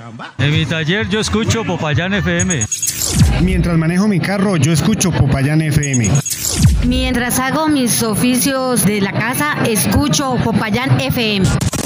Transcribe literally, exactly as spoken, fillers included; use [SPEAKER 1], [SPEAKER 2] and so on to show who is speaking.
[SPEAKER 1] Caramba.
[SPEAKER 2] En mi taller yo escucho Popayán F M.
[SPEAKER 3] Mientras manejo mi carro, yo escucho Popayán F M.
[SPEAKER 4] Mientras hago mis oficios de la casa, escucho Popayán F M.